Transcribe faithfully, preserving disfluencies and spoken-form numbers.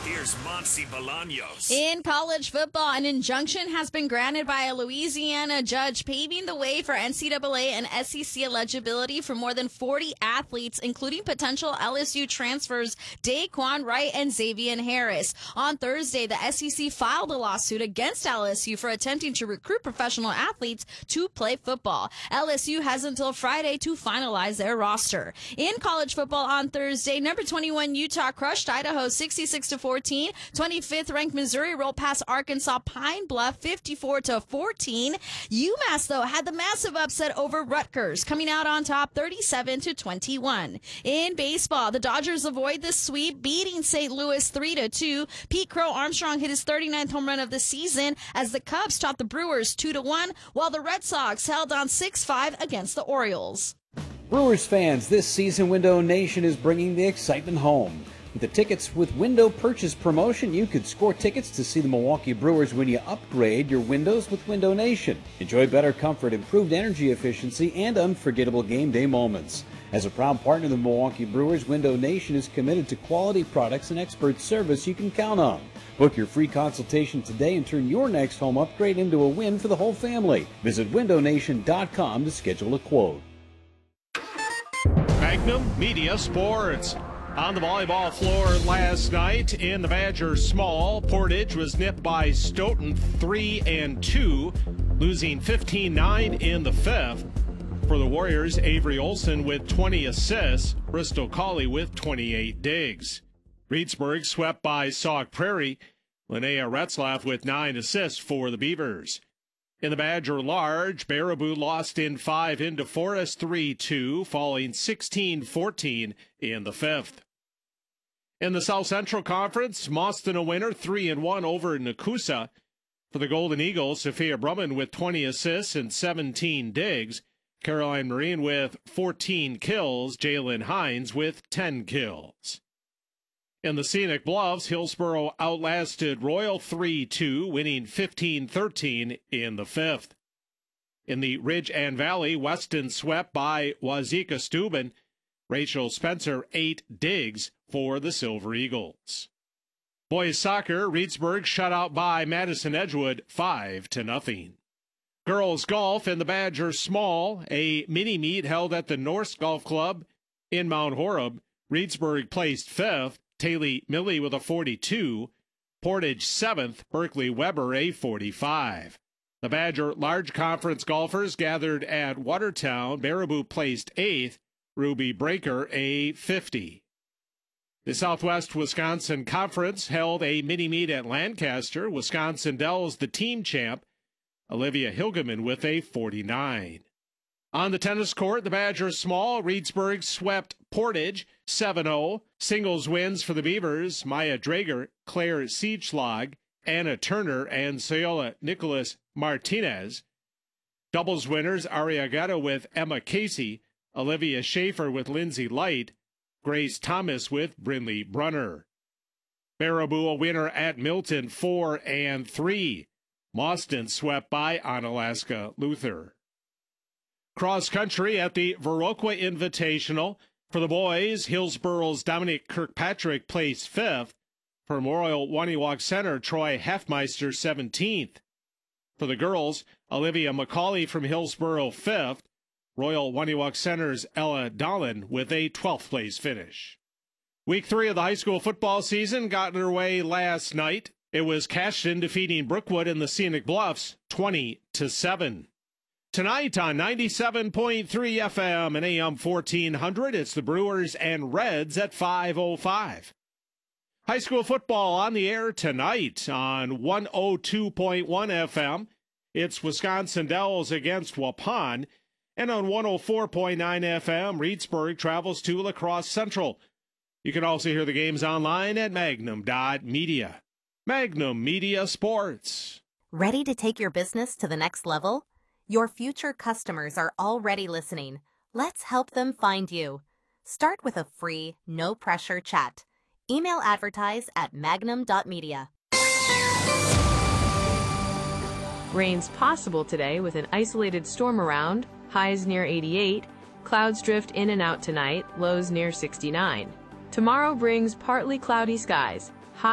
Here's Monty Bolaños. In college football, an injunction has been granted by a Louisiana judge, paving the way for N C double A and S E C eligibility for more than forty athletes, including potential L S U transfers Daquan Wright and Xavier Harris. On Thursday, the S E C filed a lawsuit against L S U for attempting to recruit professional athletes to play football. L S U has until Friday to finalize their roster. In college football on Thursday, number twenty-one Utah crushed Idaho sixty-six to fourteen. twenty-fifth ranked Missouri rolled past Arkansas Pine Bluff fifty-four to fourteen. UMass, though, had the massive upset over Rutgers, coming out on top thirty-seven to twenty-one. In baseball, the Dodgers avoid the sweep, beating Saint Louis three to two. Pete Crow Armstrong hit his thirty-ninth home run of the season as the Cubs topped the Brewers two to one, while the Red Sox held on six five against the Orioles. Brewers fans, this season Window Nation is bringing the excitement home. With the Tickets with Window Purchase promotion, you could score tickets to see the Milwaukee Brewers when you upgrade your windows with Window Nation. Enjoy better comfort, improved energy efficiency, and unforgettable game day moments. As a proud partner of the Milwaukee Brewers, Window Nation is committed to quality products and expert service you can count on. Book your free consultation today and turn your next home upgrade into a win for the whole family. Visit window nation dot com to schedule a quote. Magnum Media Sports. On the volleyball floor last night in the Badger Small, Portage was nipped by Stoughton three and two, losing fifteen nine in the fifth. For the Warriors, Avery Olson with twenty assists, Bristol Colley with twenty-eight digs. Reedsburg swept by Sauk Prairie, Linnea Retzlaff with nine assists for the Beavers. In the Badger Large, Baraboo lost in five into Forest three two, falling sixteen fourteen in the fifth. In the South Central Conference, Mauston a winner, three and one over Nakusa. For the Golden Eagles, Sophia Brumman with twenty assists and seventeen digs. Caroline Marine with fourteen kills. Jalen Hines with ten kills. In the Scenic Bluffs, Hillsboro outlasted Royal three two, winning fifteen thirteen in the fifth. In the Ridge and Valley, Weston swept by Wazeeka Steuben. Rachel Spencer, eight digs for the Silver Eagles. Boys soccer, Reedsburg shut out by Madison Edgewood, five to nothing. Girls golf in the Badger Small, a mini-meet held at the Norse Golf Club in Mount Horeb. Reedsburg placed fifth, Taylor Milley with a forty-two, Portage seventh, Berkeley Weber a forty-five. The Badger Large Conference golfers gathered at Watertown. Baraboo placed eighth, Ruby Breaker a fifty. The Southwest Wisconsin Conference held a mini-meet at Lancaster. Wisconsin Dells, the team champ, Olivia Hilgeman with a forty-nine. On the tennis court, the Badger Small, Reedsburg swept Portage seven oh. Singles wins for the Beavers, Maya Drager, Claire Siegschlag, Anna Turner, and Sayola Nicholas Martinez. Doubles winners, Ariagato with Emma Casey, Olivia Schaefer with Lindsay Light, Grace Thomas with Brinley Brunner. Baraboo a winner at Milton, four and three. Mauston swept by Onalaska Luther. Cross country at the Viroqua Invitational. For the boys, Hillsboro's Dominic Kirkpatrick placed fifth. For Memorial Waniwak Center, Troy Heffmeister seventeenth. For the girls, Olivia McCauley from Hillsboro fifth. Royal Waniwak Center's Ella Dolan with a twelfth place finish. Week three of the high school football season got underway last night. It was Cashton defeating Brookwood in the Scenic Bluffs twenty to seven. Tonight on ninety-seven point three F M and A M fourteen hundred, it's the Brewers and Reds at five oh five. High school football on the air tonight on one oh two point one F M. It's Wisconsin Dells against Waupun. And on one oh four point nine F M, Reedsburg travels to La Crosse Central. You can also hear the games online at magnum dot media. Magnum Media Sports. Ready to take your business to the next level? Your future customers are already listening. Let's help them find you. Start with a free, no-pressure chat. Email advertise at magnum dot media. Rain's possible today with an isolated storm around. Highs near eighty-eight, clouds drift in and out tonight, lows near sixty-nine. Tomorrow brings partly cloudy skies,